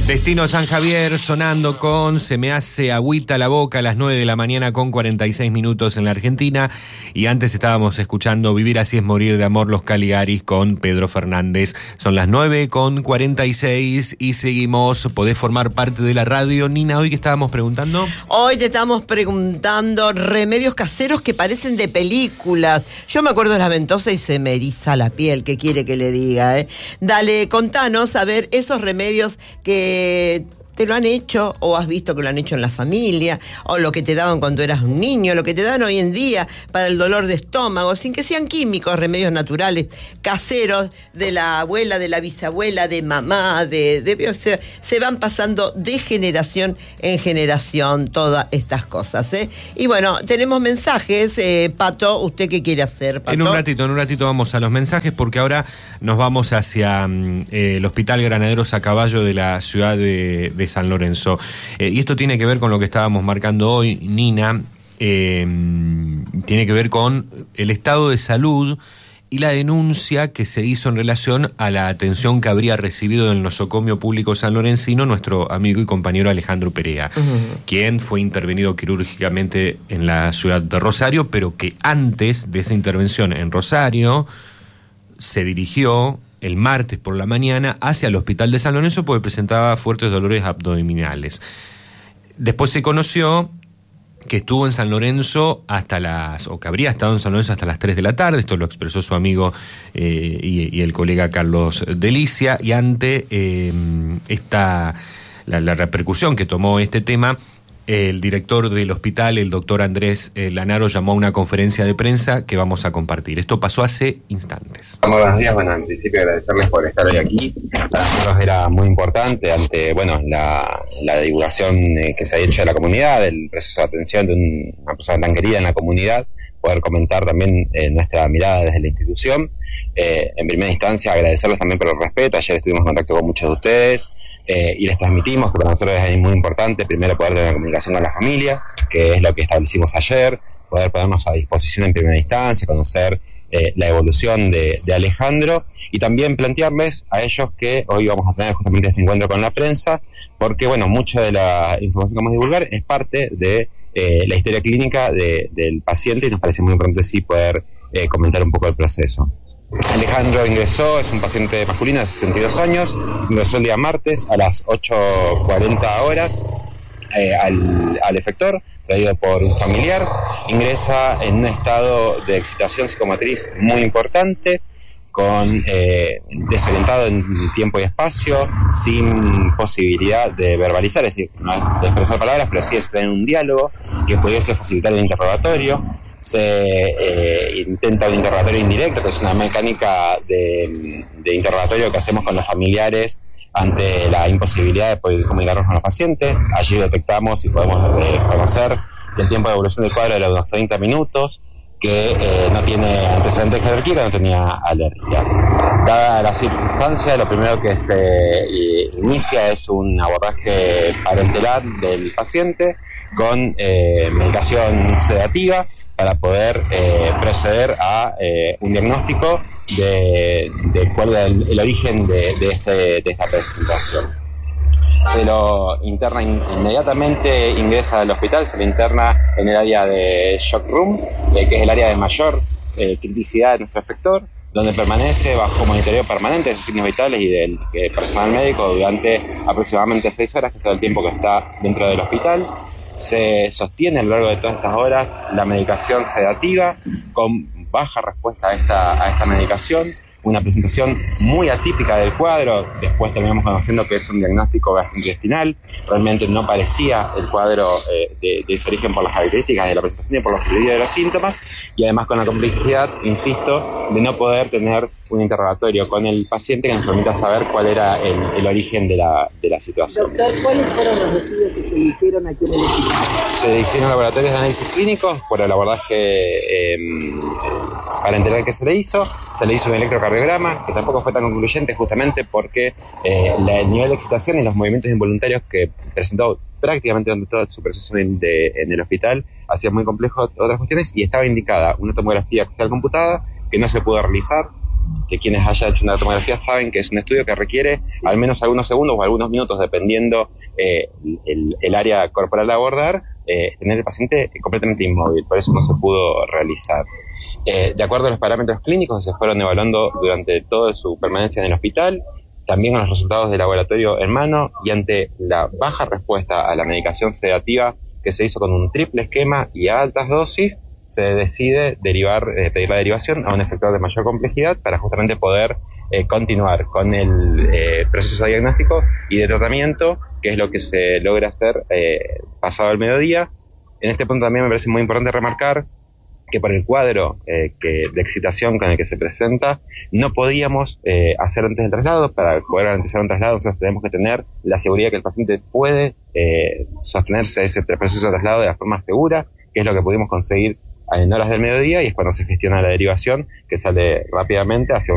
Destino San Javier sonando con Se me hace agüita la boca a las 9 de la mañana con 46 minutos en la Argentina. Y antes estábamos escuchando Vivir así es morir de amor, Los Caligaris con Pedro Fernández. Son las 9 con 46 y seguimos. ¿Podés formar parte de la radio? Nina, ¿hoy qué estábamos preguntando? Hoy te estábamos preguntando remedios caseros que parecen de películas. Yo me acuerdo de la ventosa y se me eriza la piel. ¿Qué quiere que le diga? Dale, contanos, a ver, esos remedios que te lo han hecho o has visto que lo han hecho en la familia, o lo que te daban cuando eras un niño, lo que te dan hoy en día para el dolor de estómago, sin que sean químicos, remedios naturales, caseros, de la abuela, de la bisabuela, de mamá, se van pasando de generación en generación todas estas cosas, ¿eh? Y bueno, tenemos mensajes, Pato, ¿usted qué quiere hacer, Pato? En un ratito vamos a los mensajes, porque ahora nos vamos hacia el Hospital Granaderos a Caballo de la ciudad de San Lorenzo. Y esto tiene que ver con lo que estábamos marcando hoy, Nina, tiene que ver con el estado de salud y la denuncia que se hizo en relación a la atención que habría recibido del nosocomio público sanlorencino nuestro amigo y compañero Alejandro Perea, quien fue intervenido quirúrgicamente en la ciudad de Rosario, pero que antes de esa intervención en Rosario se dirigió el martes por la mañana hacia el hospital de San Lorenzo porque presentaba fuertes dolores abdominales. Después se conoció que estuvo en San Lorenzo que habría estado en San Lorenzo hasta las 3 de la tarde, esto lo expresó su amigo y el colega Carlos Delicia, y ante la repercusión que tomó este tema, el director del hospital, el doctor Andrés Lanaro, llamó a una conferencia de prensa que vamos a compartir. Esto pasó hace instantes. Muy buenos días. Bueno, en principio agradecerles por estar hoy aquí. Para nosotros era muy importante ante la divulgación que se ha hecho de la comunidad, del proceso de atención de una persona tan querida en la comunidad, poder comentar también nuestra mirada desde la institución. En primera instancia, agradecerles también por el respeto. Ayer estuvimos en contacto con muchos de ustedes y les transmitimos que para nosotros es muy importante primero poder tener comunicación con la familia, que es lo que establecimos ayer, poder ponernos a disposición en primera instancia, conocer la evolución de Alejandro, y también plantearles a ellos que hoy vamos a tener justamente este encuentro con la prensa, porque bueno, mucho de la información que vamos a divulgar es parte de la historia clínica del paciente, y nos parece muy importante sí poder comentar un poco el proceso. Alejandro ingresó, es un paciente masculino de 62 años, ingresó el día martes a las 8:40 horas al efector, traído por un familiar. Ingresa en un estado de excitación psicomotriz muy importante, desorientado en tiempo y espacio, sin posibilidad de verbalizar, es decir, no de expresar palabras, pero sí es tener un diálogo que pudiese facilitar el interrogatorio. Se intenta un interrogatorio indirecto, que es una mecánica de interrogatorio que hacemos con los familiares ante la imposibilidad de poder comunicarnos con los pacientes. Allí detectamos y podemos conocer que el tiempo de evolución del cuadro era de unos 30 minutos, que no tiene antecedentes de alergia, no tenía alergias. Dada la circunstancia, lo primero que se inicia es un abordaje parenteral del paciente con medicación sedativa para poder proceder a un diagnóstico de cuál es el origen de esta presentación. Se lo interna inmediatamente, ingresa al hospital, se lo interna en el área de shock room, que es el área de mayor criticidad de nuestro efector, donde permanece bajo monitoreo permanente de sus signos vitales y del personal médico durante aproximadamente 6 horas, que es todo el tiempo que está dentro del hospital. Se sostiene a lo largo de todas estas horas la medicación sedativa, con baja respuesta a esta medicación, una presentación muy atípica del cuadro. Después terminamos conociendo que es un diagnóstico gastrointestinal. Realmente no parecía el cuadro de ese origen por las características de la presentación y por los fluidos de los síntomas, y además con la complejidad, insisto, de no poder tener un interrogatorio con el paciente que nos permita saber cuál era el origen de la situación. Doctor, ¿cuáles fueron los estudios que se hicieron aquí en el hospital? Se hicieron laboratorios de análisis clínicos por el abordaje parenteral que se le hizo un electrocardiograma que tampoco fue tan concluyente, justamente porque el nivel de excitación y los movimientos involuntarios que presentó prácticamente durante todo su proceso en el hospital hacía muy complejo otras cuestiones, y estaba indicada una tomografía axial computada que no se pudo realizar que quienes hayan hecho una tomografía saben que es un estudio que requiere al menos algunos segundos o algunos minutos, dependiendo el área corporal a abordar, tener el paciente completamente inmóvil. Por eso no se pudo realizar. De acuerdo a los parámetros clínicos que se fueron evaluando durante toda su permanencia en el hospital, también con los resultados del laboratorio en mano y ante la baja respuesta a la medicación sedativa que se hizo con un triple esquema y a altas dosis, se decide pedir la derivación a un efectuador de mayor complejidad para justamente poder continuar con el proceso diagnóstico y de tratamiento, que es lo que se logra hacer pasado el mediodía. En este punto también me parece muy importante remarcar que por el cuadro de excitación con el que se presenta, no podíamos hacer antes del traslado. Para poder garantizar un traslado, nosotros tenemos que tener la seguridad que el paciente puede sostenerse ese proceso de traslado de la forma segura, que es lo que pudimos conseguir en horas del mediodía, y es cuando se gestiona la derivación, que sale rápidamente hacia